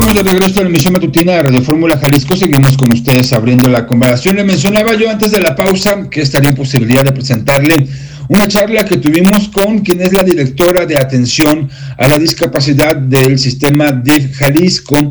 Estamos de regreso a la emisión matutina de Radio Fórmula Jalisco. Seguimos con ustedes abriendo la conversación. Le mencionaba yo antes de la pausa que estaría en posibilidad de presentarle una charla que tuvimos con quien es la directora de atención a la discapacidad del sistema DIF Jalisco,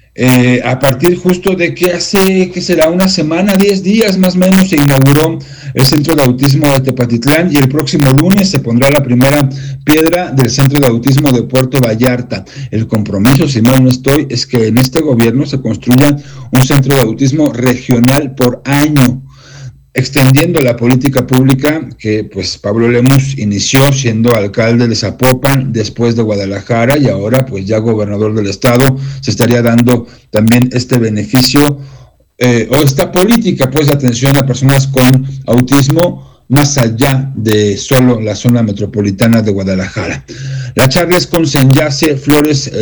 a partir justo de que hace, que será una semana, 10 días más o menos, se inauguró el Centro de Autismo de Tepatitlán y el próximo lunes se pondrá la primera piedra del Centro de Autismo de Puerto Vallarta. El compromiso, si mal no estoy, es que en este gobierno se construya un centro de autismo regional por año, extendiendo la política pública que pues Pablo Lemus inició siendo alcalde de Zapopan, después de Guadalajara, y ahora pues ya gobernador del estado. Se estaría dando también este beneficio o esta política pues de atención a personas con autismo más allá de solo la zona metropolitana de Guadalajara. La charla es con Senyace Flores,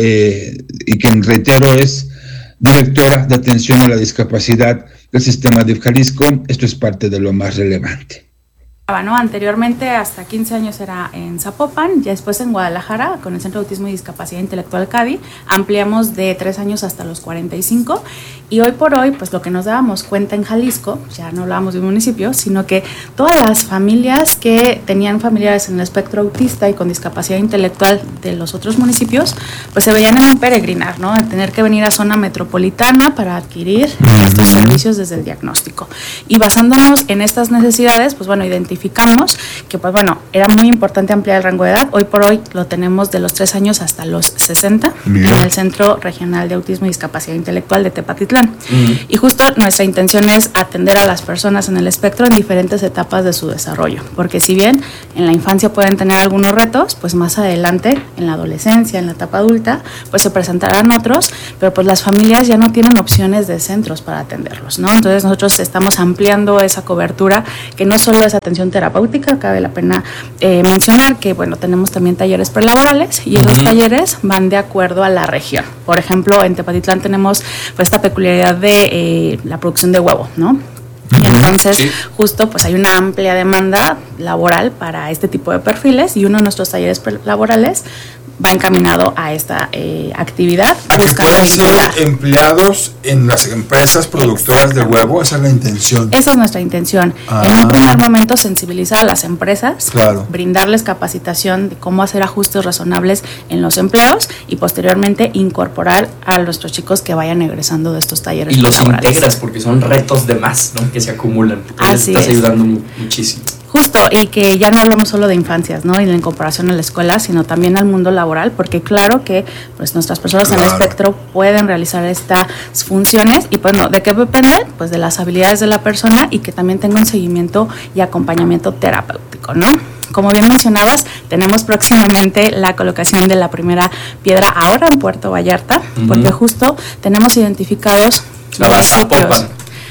y quien reitero es directora de atención a la discapacidad del sistema DIF Jalisco. Esto es parte de lo más relevante. ¿No? Anteriormente, hasta 15 años era en Zapopan, ya después en Guadalajara, con el Centro de Autismo y Discapacidad Intelectual CADI, ampliamos de 3 años hasta los 45, y hoy por hoy, pues lo que nos dábamos cuenta en Jalisco, ya no hablábamos de un municipio, sino que todas las familias que tenían familiares en el espectro autista y con discapacidad intelectual de los otros municipios, pues se veían en un peregrinar, ¿no? En tener que venir a zona metropolitana para adquirir estos servicios desde el diagnóstico. Y basándonos en estas necesidades, pues bueno, identificamos que pues bueno, era muy importante ampliar el rango de edad. Hoy por hoy lo tenemos de los 3 años hasta los 60 en el Centro Regional de Autismo y Discapacidad Intelectual de Tepatitlán. Y justo nuestra intención es atender a las personas en el espectro en diferentes etapas de su desarrollo, porque si bien en la infancia pueden tener algunos retos, pues más adelante en la adolescencia, en la etapa adulta, pues se presentarán otros, pero pues las familias ya no tienen opciones de centros para atenderlos, ¿no? Entonces nosotros estamos ampliando esa cobertura, que no solo es atención terapéutica, cabe la pena mencionar que bueno, tenemos también talleres prelaborales, y esos talleres van de acuerdo a la región. Por ejemplo, en Tepatitlán tenemos pues esta peculiaridad de la producción de huevo, ¿no? Y entonces justo pues hay una amplia demanda laboral para este tipo de perfiles, y uno de nuestros talleres laborales va encaminado a esta actividad. ¿A que puedan ser empleados en las empresas productoras de huevo? Esa es la intención. Esa es nuestra intención. En un primer momento, sensibilizar a las empresas, brindarles capacitación de cómo hacer ajustes razonables en los empleos, y posteriormente incorporar a nuestros chicos que vayan egresando de estos talleres. Y los integras, porque son retos de más, ¿no?, que se acumulan. Así estás es. Ayudando muchísimo. Justo, y que ya no hablamos solo de infancias, ¿no?, y la incorporación a la escuela, sino también al mundo laboral, porque claro que pues nuestras personas en el espectro pueden realizar estas funciones, y pues no, ¿de qué depende? Pues de las habilidades de la persona, y que también tenga un seguimiento y acompañamiento terapéutico, ¿no? Como bien mencionabas, tenemos próximamente la colocación de la primera piedra ahora en Puerto Vallarta, porque justo tenemos identificados Zapopan,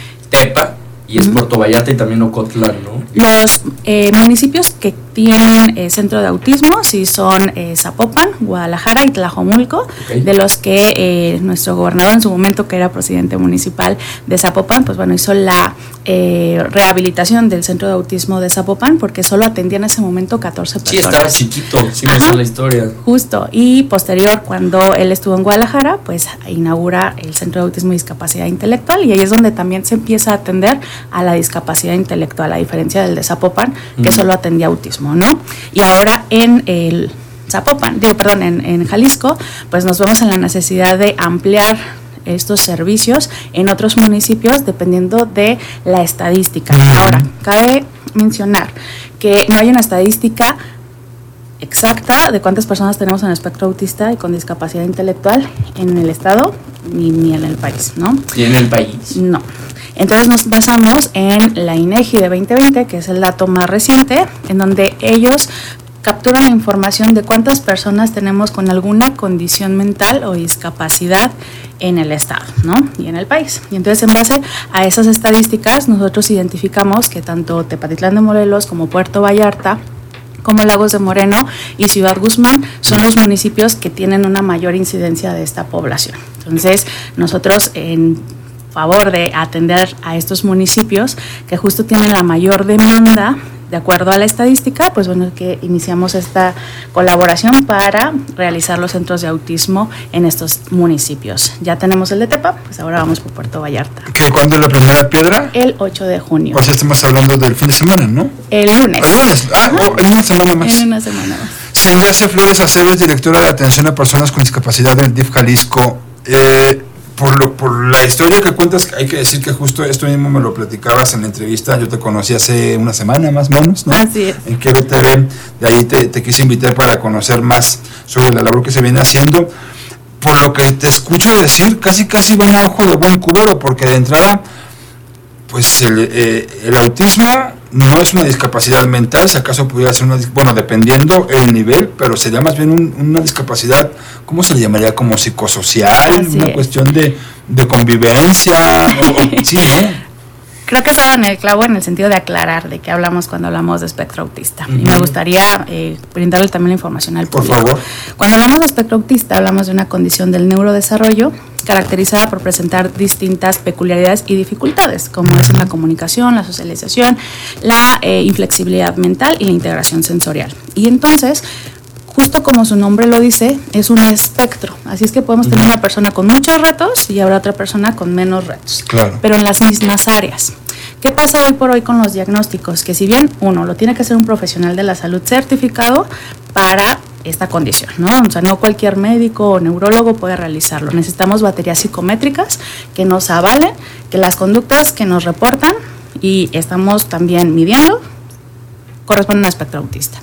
Tepa, y es Puerto Vallarta y también Ocotlán, ¿no? Los municipios que tienen centro de autismo sí son Zapopan, Guadalajara y Tlajomulco, de los que nuestro gobernador en su momento, que era presidente municipal de Zapopan, pues bueno, hizo la rehabilitación del centro de autismo de Zapopan, porque solo atendía en ese momento 14 personas. Sí, estaba chiquito, sí me sé la historia. Justo, y posterior, cuando él estuvo en Guadalajara, pues inaugura el Centro de Autismo y Discapacidad Intelectual, y ahí es donde también se empieza a atender a la discapacidad intelectual, a diferencia del de Zapopan, que solo atendía autismo, ¿no? Y ahora en el Zapopan, en Jalisco, pues nos vemos en la necesidad de ampliar estos servicios en otros municipios dependiendo de la estadística. Ahora, cabe mencionar que no hay una estadística exacta de cuántas personas tenemos en el espectro autista y con discapacidad intelectual en el estado ni en el país, ¿no? ¿Y en el país? No. Entonces nos basamos en la INEGI de 2020, que es el dato más reciente, en donde ellos capturan la información de cuántas personas tenemos con alguna condición mental o discapacidad en el estado, ¿no?, y en el país. Y entonces, en base a esas estadísticas, nosotros identificamos que tanto Tepatitlán de Morelos como Puerto Vallarta, como Lagos de Moreno y Ciudad Guzmán, son los municipios que tienen una mayor incidencia de esta población. Entonces, nosotros en favor de atender a estos municipios que justo tienen la mayor demanda de acuerdo a la estadística, pues bueno, que iniciamos esta colaboración para realizar los centros de autismo en estos municipios. Ya tenemos el de Tepa, pues ahora vamos por Puerto Vallarta. ¿Cuándo es la primera piedra? El 8 de junio. O sea, estamos hablando del fin de semana, ¿no? El lunes. El lunes. En una semana más. En una semana más. Cindy Ace Flores Aceves, directora de atención a personas con discapacidad del DIF Jalisco. Por la historia que cuentas, hay que decir que justo esto mismo me lo platicabas en la entrevista. Yo te conocí hace una semana más o menos, ¿no? Así es. En Quiero TV. De ahí te quise invitar para conocer más sobre la labor que se viene haciendo. Por lo que te escucho decir, casi va un ojo de buen cubero, porque de entrada, pues el autismo no es una discapacidad mental, si acaso pudiera ser dependiendo el nivel, pero sería más bien una discapacidad, ¿cómo se le llamaría? Como psicosocial, Así una es. cuestión de convivencia, sí, ¿no? Creo que estaba en el clavo en el sentido de aclarar de qué hablamos cuando hablamos de espectro autista. Y me gustaría brindarle también la información al público. Por favor. Cuando hablamos de espectro autista, hablamos de una condición del neurodesarrollo caracterizada por presentar distintas peculiaridades y dificultades, como es la comunicación, la socialización, la inflexibilidad mental y la integración sensorial. Y entonces, justo como su nombre lo dice, es un espectro. Así es que podemos tener una persona con muchos retos y habrá otra persona con menos retos. Claro. Pero en las mismas áreas. ¿Qué pasa hoy por hoy con los diagnósticos? Que si bien uno lo tiene que hacer un profesional de la salud certificado para esta condición, ¿no? O sea, no cualquier médico o neurólogo puede realizarlo. Necesitamos baterías psicométricas que nos avalen que las conductas que nos reportan y estamos también midiendo corresponden a espectro autista.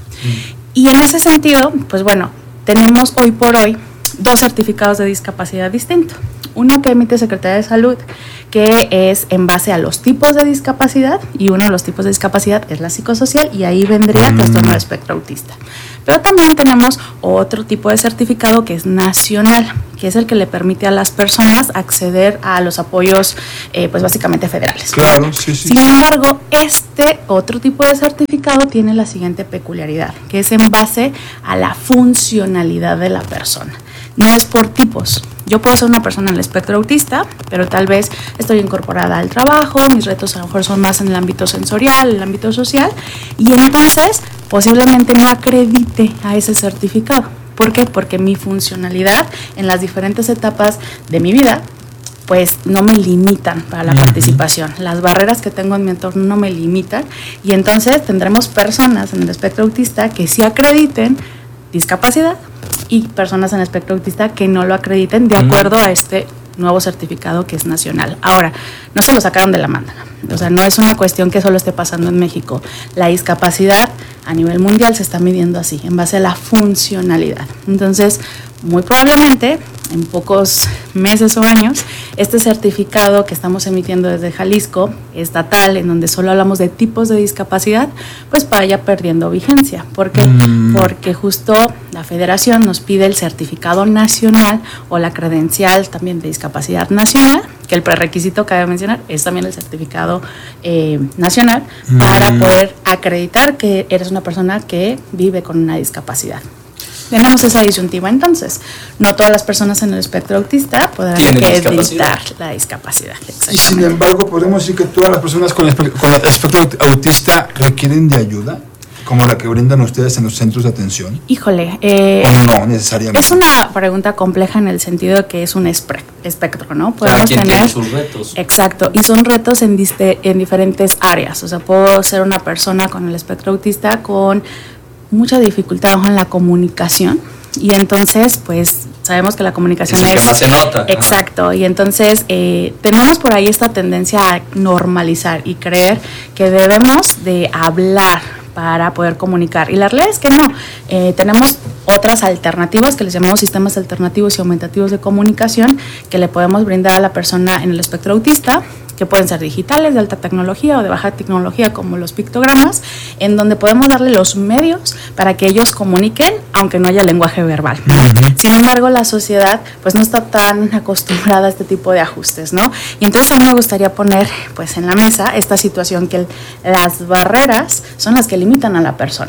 Y en ese sentido, pues bueno, tenemos hoy por hoy 2 certificados de discapacidad distintos. Uno que emite Secretaría de Salud, que es en base a los tipos de discapacidad, y uno de los tipos de discapacidad es la psicosocial, y ahí vendría trastorno de espectro autista. Pero también tenemos otro tipo de certificado que es nacional, que es el que le permite a las personas acceder a los apoyos, pues básicamente federales. Claro, sí. Sin embargo, este otro tipo de certificado tiene la siguiente peculiaridad, que es en base a la funcionalidad de la persona. No es por tipos. Yo puedo ser una persona en el espectro autista, pero tal vez estoy incorporada al trabajo, mis retos a lo mejor son más en el ámbito sensorial, en el ámbito social, y entonces posiblemente no acredite a ese certificado. ¿Por qué? Porque mi funcionalidad en las diferentes etapas de mi vida pues no me limitan para la participación. Las barreras que tengo en mi entorno no me limitan, y entonces tendremos personas en el espectro autista que sí acrediten discapacidad y personas en el espectro autista que no lo acrediten de acuerdo a este nuevo certificado que es nacional. Ahora, no se lo sacaron de la manga, o sea, no es una cuestión que solo esté pasando en México. La discapacidad a nivel mundial se está midiendo así, en base a la funcionalidad. Entonces, muy probablemente, en pocos meses o años, este certificado que estamos emitiendo desde Jalisco, estatal, en donde solo hablamos de tipos de discapacidad, pues vaya perdiendo vigencia. ¿Por qué? Porque justo la federación nos pide el certificado nacional o la credencial también de discapacidad nacional, que el prerequisito, cabe mencionar, es también el certificado nacional para poder acreditar que eres una persona que vive con una discapacidad. Tenemos esa disyuntiva, entonces, no todas las personas en el espectro autista podrán acreditar la discapacidad. Y sin embargo, podemos decir que todas las personas con el espectro autista requieren de ayuda, como la que brindan ustedes en los centros de atención. Híjole, o no necesariamente. Es una pregunta compleja en el sentido de que es un espectro, ¿no? Podemos tener sus retos. Exacto, y son retos en diferentes áreas. O sea, puedo ser una persona con el espectro autista con mucha dificultad en la comunicación, y entonces pues sabemos que la comunicación es el que más se nota. Exacto. Y entonces tenemos por ahí esta tendencia a normalizar y creer que debemos de hablar para poder comunicar, y la realidad es que no. Tenemos otras alternativas que les llamamos sistemas alternativos y aumentativos de comunicación que le podemos brindar a la persona en el espectro autista, que pueden ser digitales, de alta tecnología o de baja tecnología, como los pictogramas, en donde podemos darle los medios para que ellos comuniquen, aunque no haya lenguaje verbal. Sin embargo, la sociedad pues no está tan acostumbrada a este tipo de ajustes, ¿no? Y entonces a mí me gustaría poner pues en la mesa esta situación, que las barreras son las que limitan a la persona.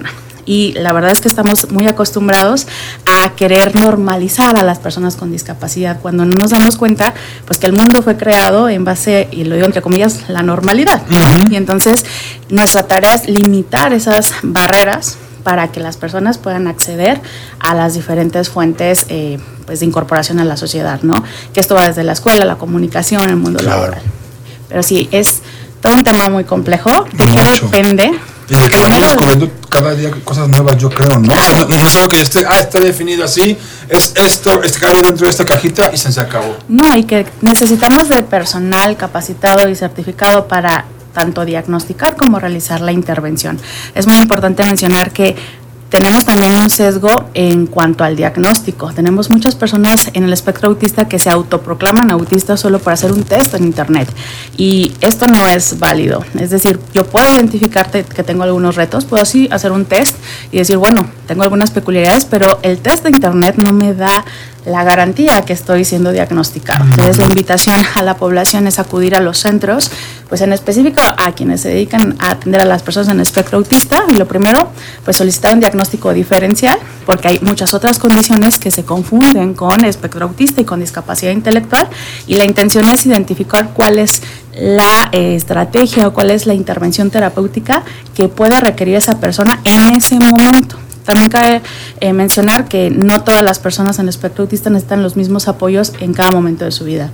y la verdad es que estamos muy acostumbrados a querer normalizar a las personas con discapacidad cuando no nos damos cuenta pues que el mundo fue creado en base, y lo digo entre comillas, la normalidad. Uh-huh. Y entonces nuestra tarea es limitar esas barreras para que las personas puedan acceder a las diferentes fuentes pues de incorporación a la sociedad, ¿no? Que esto va desde la escuela, la comunicación, el mundo laboral. Pero sí, es todo un tema muy complejo. ¿De qué depende? Y de que vamos descubriendo cada día cosas nuevas, yo creo, ¿no? No es solo que está definido así, es esto, cabe dentro de esta cajita y se acabó. No, y que necesitamos de personal capacitado y certificado para tanto diagnosticar como realizar la intervención. Es muy importante mencionar que tenemos también un sesgo en cuanto al diagnóstico. Tenemos muchas personas en el espectro autista que se autoproclaman autistas solo por hacer un test en internet, y esto no es válido. Es decir, yo puedo identificarte que tengo algunos retos, puedo sí hacer un test y decir, bueno, tengo algunas peculiaridades, pero el test de internet no me da la garantía que estoy siendo diagnosticado. Entonces, la invitación a la población es acudir a los centros, pues en específico a quienes se dedican a atender a las personas en espectro autista, y lo primero, pues solicitar un diagnóstico diferencial, porque hay muchas otras condiciones que se confunden con espectro autista y con discapacidad intelectual, y la intención es identificar cuál es la estrategia o cuál es la intervención terapéutica que puede requerir esa persona en ese momento. También cabe mencionar que no todas las personas en el espectro autista necesitan los mismos apoyos en cada momento de su vida.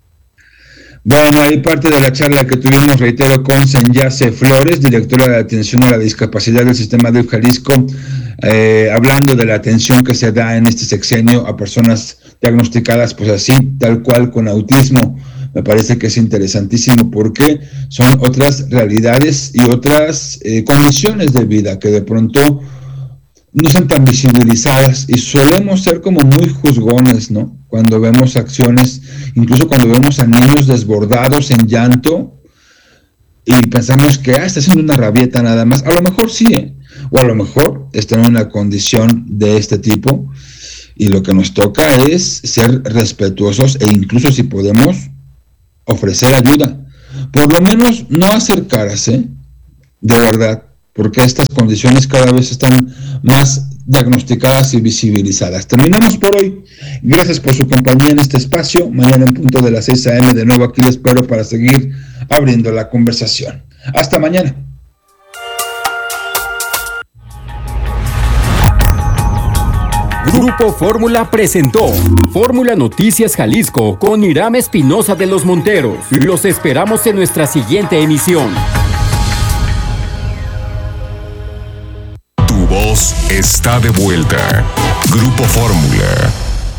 Bueno, ahí parte de la charla que tuvimos, reitero, con Sanyace Flores, directora de atención a la discapacidad del Sistema DIF Jalisco, hablando de la atención que se da en este sexenio a personas diagnosticadas, pues así, tal cual, con autismo. Me parece que es interesantísimo porque son otras realidades y otras condiciones de vida que de pronto no son tan visibilizadas, y solemos ser como muy juzgones, ¿no? Cuando vemos acciones, incluso cuando vemos a niños desbordados en llanto y pensamos que está haciendo una rabieta nada más. A lo mejor sí, o a lo mejor está en una condición de este tipo, y lo que nos toca es ser respetuosos e incluso, si podemos, ofrecer ayuda. Por lo menos no acercarse, de verdad, porque estas condiciones cada vez están más diagnosticadas y visibilizadas. Terminamos por hoy. Gracias por su compañía en este espacio. Mañana en punto de las 6 a.m. de nuevo aquí les espero para seguir abriendo la conversación. Hasta mañana. Grupo Fórmula presentó Fórmula Noticias Jalisco con Hiram Espinosa de los Monteros. Los esperamos en nuestra siguiente emisión. Tu voz está de vuelta. Grupo Fórmula.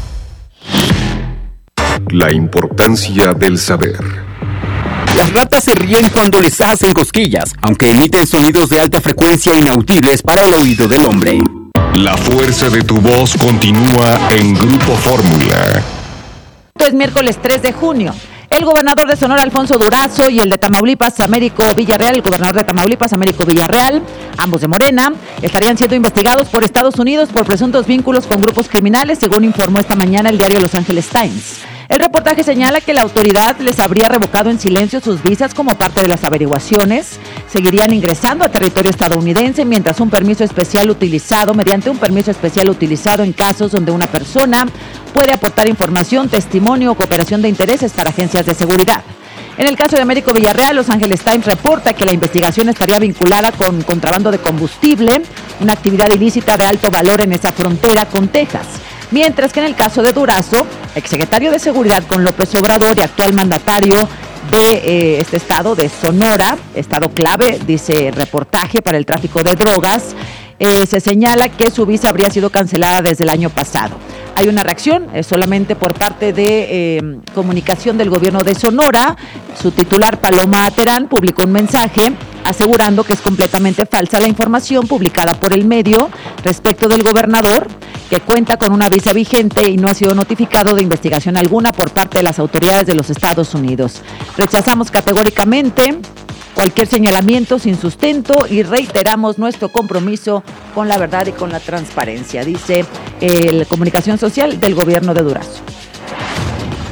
La importancia del saber. Las ratas se ríen cuando les hacen cosquillas, aunque emiten sonidos de alta frecuencia inaudibles para el oído del hombre. La fuerza de tu voz continúa en Grupo Fórmula. Es miércoles 3 de junio. El gobernador de Sonora, Alfonso Durazo, y el de Tamaulipas, Américo Villarreal, el gobernador de Tamaulipas, Américo Villarreal, ambos de Morena, estarían siendo investigados por Estados Unidos por presuntos vínculos con grupos criminales, según informó esta mañana el diario Los Angeles Times. El reportaje señala que la autoridad les habría revocado en silencio sus visas como parte de las averiguaciones. Seguirían ingresando a territorio estadounidense mediante un permiso especial utilizado en casos donde una persona puede aportar información, testimonio o cooperación de intereses para agencias de seguridad. En el caso de Américo Villarreal, Los Angeles Times reporta que la investigación estaría vinculada con contrabando de combustible, una actividad ilícita de alto valor en esa frontera con Texas. Mientras que en el caso de Durazo, exsecretario de Seguridad con López Obrador y actual mandatario de este estado de Sonora, estado clave, dice el reportaje, para el tráfico de drogas, se señala que su visa habría sido cancelada desde el año pasado. Hay una reacción solamente por parte de comunicación del gobierno de Sonora. Su titular, Paloma Terán, publicó un mensaje asegurando que es completamente falsa la información publicada por el medio respecto del gobernador, que cuenta con una visa vigente y no ha sido notificado de investigación alguna por parte de las autoridades de los Estados Unidos. Rechazamos categóricamente cualquier señalamiento sin sustento y reiteramos nuestro compromiso con la verdad y con la transparencia, dice la comunicación social del gobierno de Durazo.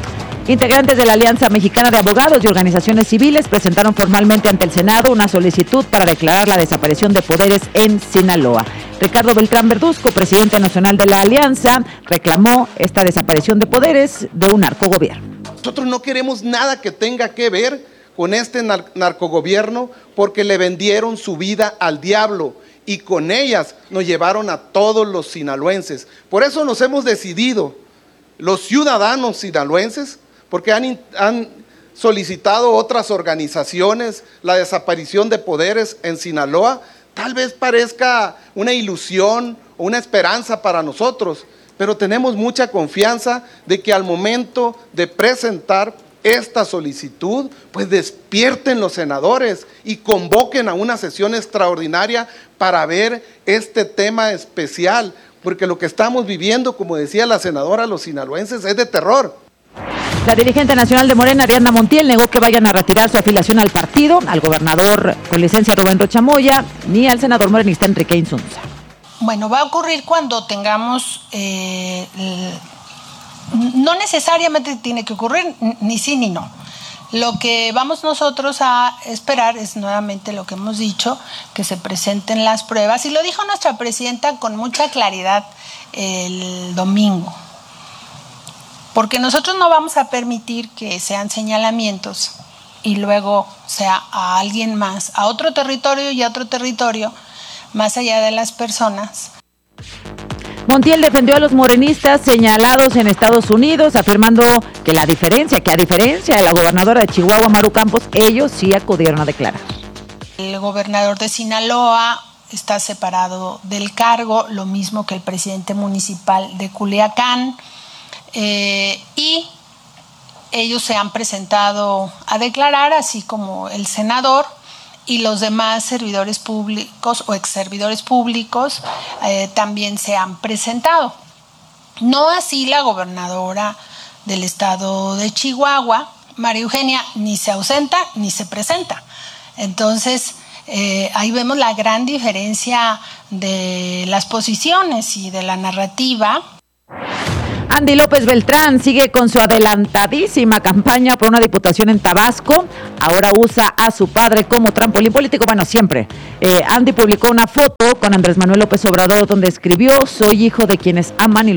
Integrantes de la Alianza Mexicana de Abogados y Organizaciones Civiles presentaron formalmente ante el Senado una solicitud para declarar la desaparición de poderes en Sinaloa. Ricardo Beltrán Verduzco, presidente nacional de la Alianza, reclamó esta desaparición de poderes de un narcogobierno. Nosotros no queremos nada que tenga que ver con este narcogobierno porque le vendieron su vida al diablo y con ellas nos llevaron a todos los sinaloenses. Por eso nos hemos decidido, los ciudadanos sinaloenses, porque han solicitado otras organizaciones la desaparición de poderes en Sinaloa. Tal vez parezca una ilusión o una esperanza para nosotros, pero tenemos mucha confianza de que al momento de presentar esta solicitud, pues despierten los senadores y convoquen a una sesión extraordinaria para ver este tema especial, porque lo que estamos viviendo, como decía la senadora, los sinaloenses, es de terror. La dirigente nacional de Morena, Ariadna Montiel, negó que vayan a retirar su afiliación al partido, al gobernador con licencia Rubén Rocha Moya, ni al senador morenista Enrique Insunza. Bueno, va a ocurrir cuando tengamos, no necesariamente tiene que ocurrir ni sí ni no. Lo que vamos nosotros a esperar es nuevamente lo que hemos dicho, que se presenten las pruebas, y lo dijo nuestra presidenta con mucha claridad el domingo. Porque nosotros no vamos a permitir que sean señalamientos y luego sea a alguien más, a otro territorio y a otro territorio, más allá de las personas. Montiel defendió a los morenistas señalados en Estados Unidos, afirmando que a diferencia de la gobernadora de Chihuahua, Maru Campos, ellos sí acudieron a declarar. El gobernador de Sinaloa está separado del cargo, lo mismo que el presidente municipal de Culiacán. Y ellos se han presentado a declarar, así como el senador y los demás servidores públicos o ex servidores públicos también se han presentado. No así la gobernadora del estado de Chihuahua, María Eugenia, ni se ausenta ni se presenta. Entonces, ahí vemos la gran diferencia de las posiciones y de la narrativa. Andy López Beltrán sigue con su adelantadísima campaña por una diputación en Tabasco. Ahora usa a su padre como trampolín político. Bueno, siempre. Andy publicó una foto con Andrés Manuel López Obrador donde escribió: soy hijo de quienes aman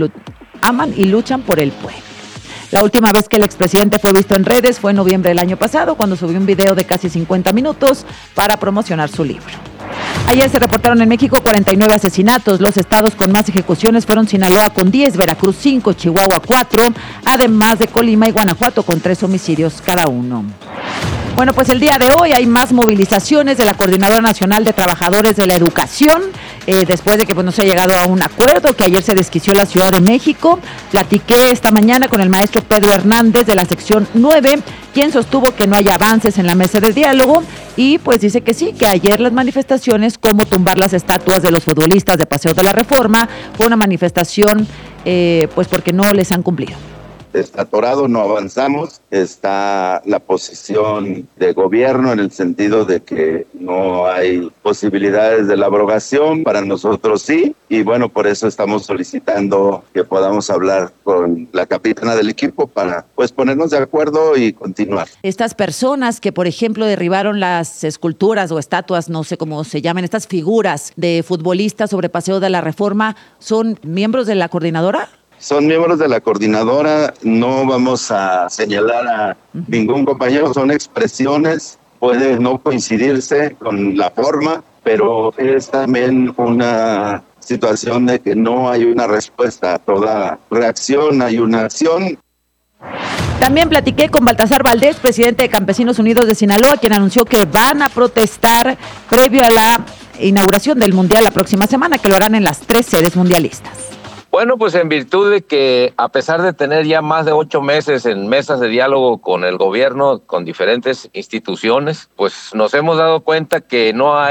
y luchan por el pueblo. La última vez que el expresidente fue visto en redes fue en noviembre del año pasado, cuando subió un video de casi 50 minutos para promocionar su libro. Ayer se reportaron en México 49 asesinatos. Los estados con más ejecuciones fueron Sinaloa con 10, Veracruz 5, Chihuahua 4, además de Colima y Guanajuato con 3 homicidios cada uno. Bueno, pues el día de hoy hay más movilizaciones de la Coordinadora Nacional de Trabajadores de la Educación, después de que no se ha llegado a un acuerdo, que ayer se desquició la Ciudad de México. Platiqué esta mañana con el maestro Pedro Hernández de la sección 9, quien sostuvo que no hay avances en la mesa de diálogo y pues dice que sí, que ayer las manifestaciones, como tumbar las estatuas de los futbolistas de Paseo de la Reforma, fue una manifestación pues porque no les han cumplido. Está atorado, no avanzamos, está la posición de gobierno en el sentido de que no hay posibilidades de la abrogación, para nosotros sí, y bueno, por eso estamos solicitando que podamos hablar con la capitana del equipo para pues ponernos de acuerdo y continuar. Estas personas que, por ejemplo, derribaron las esculturas o estatuas, no sé cómo se llaman, estas figuras de futbolistas sobre Paseo de la Reforma, ¿son miembros de la coordinadora? Son miembros de la coordinadora, no vamos a señalar a ningún compañero, son expresiones, puede no coincidirse con la forma, pero es también una situación de que no hay una respuesta a toda reacción, hay una acción. También platiqué con Baltasar Valdés, presidente de Campesinos Unidos de Sinaloa, quien anunció que van a protestar previo a la inauguración del Mundial la próxima semana, que lo harán en las 3 sedes mundialistas. Bueno, pues en virtud de que a pesar de tener ya más de 8 meses en mesas de diálogo con el gobierno, con diferentes instituciones, pues nos hemos dado cuenta que no hay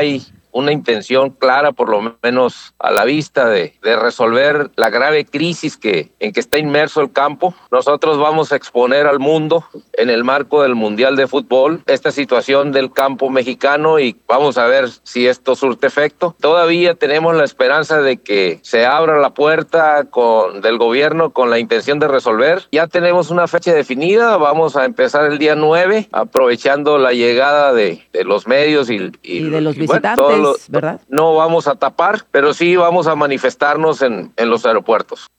una intención clara, por lo menos a la vista, de resolver la grave crisis en que está inmerso el campo. Nosotros vamos a exponer al mundo, en el marco del Mundial de Fútbol, esta situación del campo mexicano y vamos a ver si esto surte efecto. Todavía tenemos la esperanza de que se abra la puerta del gobierno con la intención de resolver. Ya tenemos una fecha definida, vamos a empezar el día 9, aprovechando la llegada de los medios y de los visitantes, ¿verdad? No vamos a tapar, pero sí vamos a manifestarnos en los aeropuertos.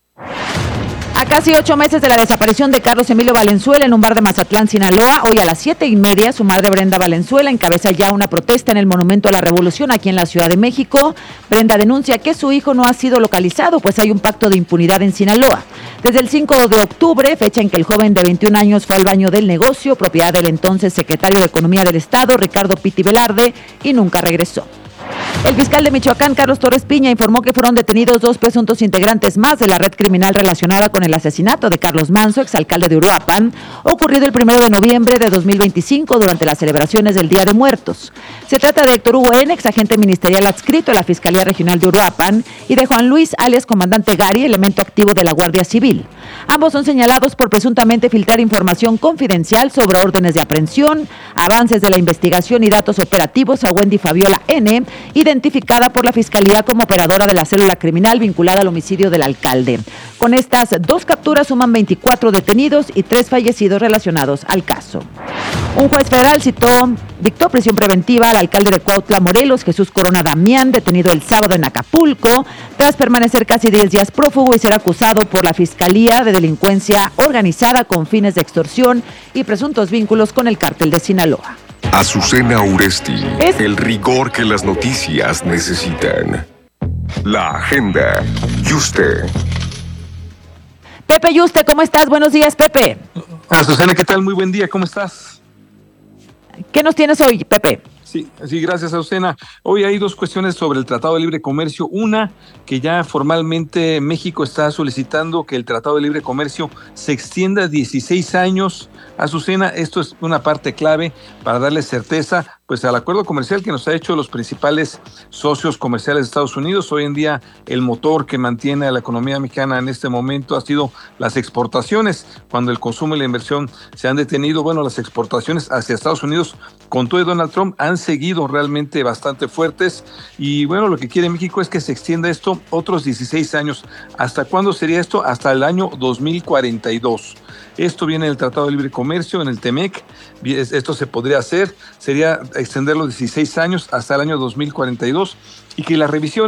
A casi 8 meses de la desaparición de Carlos Emilio Valenzuela en un bar de Mazatlán, Sinaloa, hoy a las 7:30, su madre Brenda Valenzuela encabeza ya una protesta en el Monumento a la Revolución aquí en la Ciudad de México. Brenda denuncia que su hijo no ha sido localizado, pues hay un pacto de impunidad en Sinaloa. Desde el 5 de octubre, fecha en que el joven de 21 años fue al baño del negocio, propiedad del entonces secretario de Economía del Estado, Ricardo Pitti Velarde, y nunca regresó. El fiscal de Michoacán, Carlos Torres Piña, informó que fueron detenidos 2 presuntos integrantes más de la red criminal relacionada con el asesinato de Carlos Manso, exalcalde de Uruapan, ocurrido el 1 de noviembre de 2025 durante las celebraciones del Día de Muertos. Se trata de Héctor Hugo N., exagente ministerial adscrito a la Fiscalía Regional de Uruapan, y de Juan Luis, alias Comandante Gary, elemento activo de la Guardia Civil. Ambos son señalados por presuntamente filtrar información confidencial sobre órdenes de aprehensión, avances de la investigación y datos operativos a Wendy Fabiola N., identificada por la Fiscalía como operadora de la célula criminal vinculada al homicidio del alcalde. Con estas 2 capturas suman 24 detenidos y 3 fallecidos relacionados al caso. Un juez federal dictó prisión preventiva al alcalde de Cuautla, Morelos, Jesús Corona Damián, detenido el sábado en Acapulco, tras permanecer casi 10 días prófugo y ser acusado por la Fiscalía de delincuencia organizada con fines de extorsión y presuntos vínculos con el cártel de Sinaloa. Azucena Uresti, el rigor que las noticias necesitan. La agenda. Yuste. Pepe Yuste, ¿cómo estás? Buenos días, Pepe. Azucena, ¿qué tal? Muy buen día, ¿cómo estás? ¿Qué nos tienes hoy, Pepe? Sí, gracias, Azucena. Hoy hay 2 cuestiones sobre el Tratado de Libre Comercio. Una, que ya formalmente México está solicitando que el Tratado de Libre Comercio se extienda a 16 años. Azucena, esto es una parte clave para darle certeza pues al acuerdo comercial que nos ha hecho los principales socios comerciales de Estados Unidos. Hoy en día el motor que mantiene a la economía mexicana en este momento ha sido las exportaciones. Cuando el consumo y la inversión se han detenido, bueno, las exportaciones hacia Estados Unidos con todo Donald Trump han seguido realmente bastante fuertes y bueno, lo que quiere México es que se extienda esto otros 16 años. ¿Hasta cuándo sería esto? Hasta el año 2042. Esto viene en el Tratado de Libre Comercio, en el TEMEC. Esto se podría hacer, sería extender los 16 años hasta el año 2042 y que la revisión